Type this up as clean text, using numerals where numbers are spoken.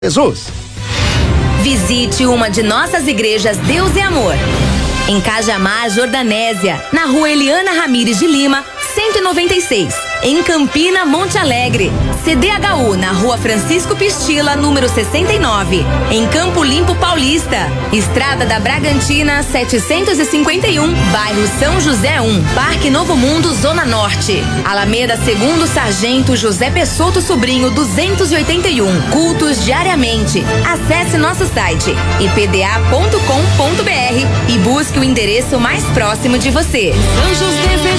Jesus. Visite uma de nossas igrejas Deus é Amor. Em Cajamar, Jordanésia, na rua Eliana Ramires de Lima, 196. Em Campina, Monte Alegre. CDHU, na rua Francisco Pistila, número 69. Em Campo Limpo Paulista. Estrada da Bragantina, 751, bairro São José 1. Parque Novo Mundo, Zona Norte. Alameda 2º Sargento José Pessotto Sobrinho, 281. Cultos diariamente. Acesse nosso site ipda.com.br e busque o endereço mais próximo de você. Anjos desejam